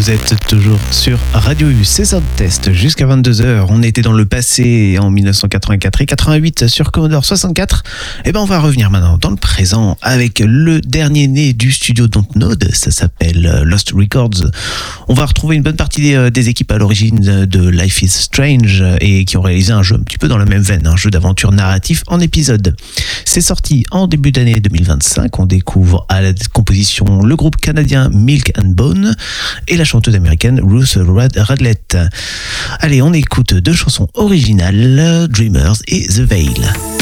Vous êtes toujours sur Radio U, c'est ça de test jusqu'à 22h. On était dans le passé en 1984 et 88 sur Commodore 64. Et ben on va revenir maintenant dans le présent avec le dernier né du studio Dontnod. Ça s'appelle Lost Records. On va retrouver une bonne partie des équipes à l'origine de Life is Strange et qui ont réalisé un jeu un petit peu dans la même veine, un jeu d'aventure narratif en épisode. C'est sorti en début d'année 2025. On découvre à la composition le groupe canadien Milk and Bone et la chanteuse américaine Ruth Radlett. Allez, on écoute deux chansons originales, Dreamers et The Veil.